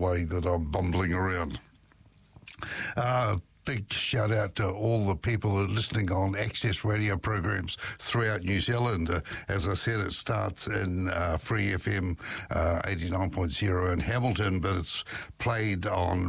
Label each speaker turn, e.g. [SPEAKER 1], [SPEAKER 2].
[SPEAKER 1] way that I'm bumbling around. Big shout out to all the people who are listening on access radio programs throughout New Zealand. As I said, it starts in Free FM 89.0 in Hamilton, but it's played on